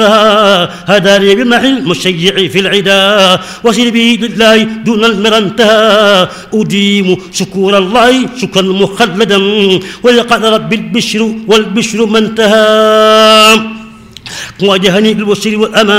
هذا لي بمحل المشيع في العدا وسلبي لله دون المرى انتهى أديم شكور الله شكرا مخلدا ولقد رب البشر والبشر ما انتهى واجهني بالبشر والأمان